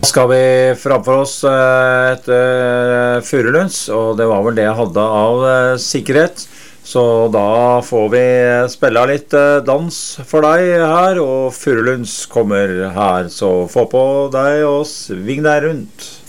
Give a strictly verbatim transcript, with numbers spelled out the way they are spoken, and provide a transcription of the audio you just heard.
Skal vi framfor oss eh, et eh, Furulunds, og det var vel det jeg hadde av eh, sikkerhet. Så da får vi spille litt eh, dans for deg her, og Furulunds kommer her. Så få på deg og sving deg rundt.